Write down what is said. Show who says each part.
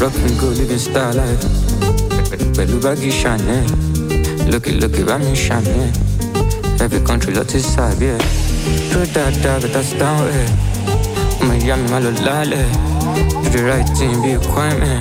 Speaker 1: Rockin' good living style life. Pẹ̀lú báàgì Chanel. Lókè bá mi ṣàmì. Every country lọ ti sàbí ẹ̀. Dúró dáadáa bẹ̀tà sí dáhùn ẹ̀. Ọmọ ìyá mi má lọ lálẹ́. Do the right thing, be a quiet man.